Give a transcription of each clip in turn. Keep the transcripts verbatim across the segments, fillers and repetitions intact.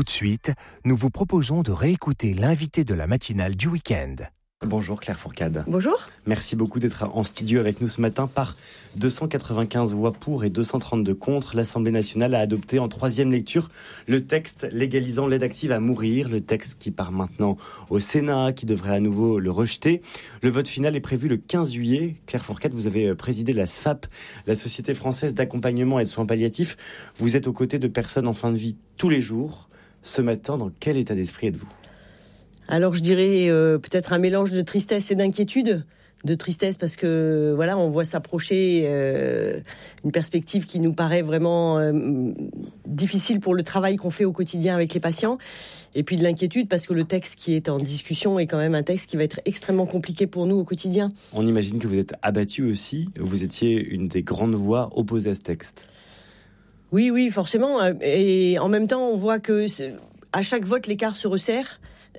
Tout de suite, nous vous proposons de réécouter l'invité de la matinale du week-end. Bonjour Claire Fourcade. Bonjour. Merci beaucoup d'être en studio avec nous ce matin. Par deux cent quatre-vingt-quinze voix pour et deux cent trente-deux contre, l'Assemblée nationale a adopté en troisième lecture le texte légalisant l'aide active à mourir, le texte qui part maintenant au Sénat, qui devrait à nouveau le rejeter. Le vote final est prévu le quinze juillet. Claire Fourcade, vous avez présidé la S F A P, la Société française d'accompagnement et de soins palliatifs. Vous êtes aux côtés de personnes en fin de vie tous les jours. Ce matin, dans quel état d'esprit êtes-vous ? Alors je dirais euh, peut-être un mélange de tristesse et d'inquiétude. De tristesse parce que voilà, on voit s'approcher euh, une perspective qui nous paraît vraiment euh, difficile pour le travail qu'on fait au quotidien avec les patients. Et puis de l'inquiétude parce que le texte qui est en discussion est quand même un texte qui va être extrêmement compliqué pour nous au quotidien. On imagine que vous êtes abattu aussi. Vous étiez une des grandes voix opposées à ce texte. Oui, oui, forcément. Et en même temps, on voit que à chaque vote, l'écart se resserre.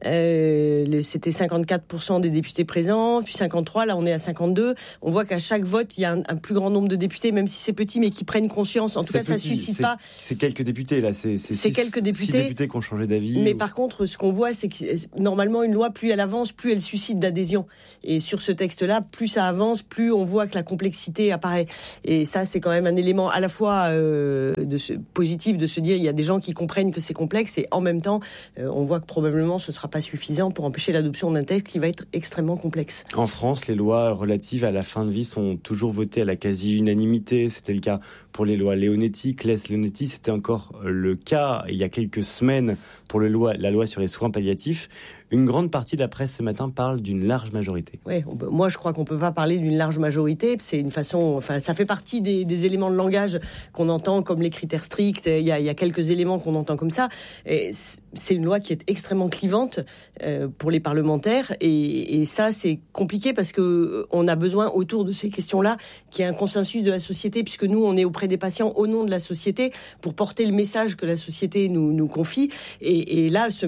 Euh, c'était cinquante-quatre pour cent des députés présents, puis cinquante-trois, là on est à cinquante-deux. On voit qu'à chaque vote, il y a un, un plus grand nombre de députés, même si c'est petit, mais qui prennent conscience. En tout c'est cas, petit, ça suscite c'est, pas... C'est quelques députés, là. C'est, c'est, c'est six, quelques députés, six députés qui ont changé d'avis. Mais ou... par contre, ce qu'on voit, c'est que normalement, une loi, plus elle avance, plus elle suscite d'adhésion. Et sur ce texte-là, plus ça avance, plus on voit que la complexité apparaît. Et ça, c'est quand même un élément à la fois euh, de ce, positif de se dire il y a des gens qui comprennent que c'est complexe, et en même temps, euh, on voit que probablement ce ne sera pas suffisant pour empêcher l'adoption d'un texte qui va être extrêmement complexe. En France, les lois relatives à la fin de vie sont toujours votées à la quasi-unanimité. C'était le cas pour les lois Leonetti, Claes-Leonetti. C'était encore le cas il y a quelques semaines pour le loi, la loi sur les soins palliatifs. Une grande partie de la presse ce matin parle d'une large majorité. Oui, moi je crois qu'on ne peut pas parler d'une large majorité. C'est une façon, enfin, ça fait partie des, des éléments de langage qu'on entend comme les critères stricts. Il y a, il y a quelques éléments qu'on entend comme ça. Et c'est une loi qui est extrêmement clivante euh, pour les parlementaires. Et, et ça, c'est compliqué parce qu'on a besoin autour de ces questions-là qu'il y ait un consensus de la société, puisque nous, on est auprès des patients au nom de la société pour porter le message que la société nous, nous confie. Et, et là, ce